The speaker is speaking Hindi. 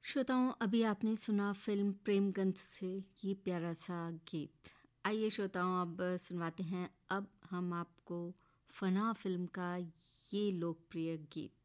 श्रोताओं, अभी आपने सुना फिल्म प्रेमगंध से ये प्यारा सा गीत। आइए श्रोताओं, अब सुनवाते हैं अब हम आपको फना फिल्म का ये लोकप्रिय गीत।